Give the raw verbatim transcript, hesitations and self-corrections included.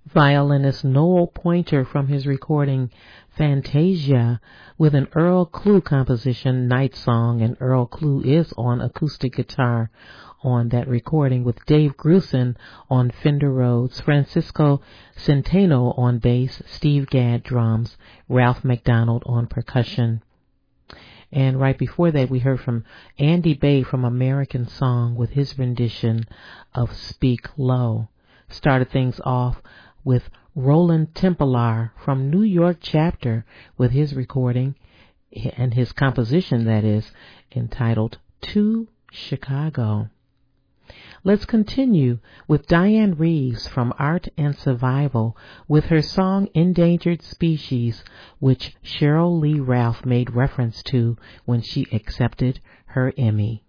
violinist Noel Pointer from his recording Fantasia with an Earl Klugh composition, Night Song, and Earl Klugh is on acoustic guitar on that recording with Dave Grusin on Fender Rhodes, Francisco Centeno on bass, Steve Gadd drums, Ralph McDonald on percussion. And right before that, we heard from Andy Bay from American Song with his rendition of Speak Low. Started things off with Roland Tempelar from New York Chapter with his recording and his composition, that is, entitled To Chicago. Let's continue with Diane Reeves from Art and Survival with her song Endangered Species, which Cheryl Lee Ralph made reference to when she accepted her Emmy.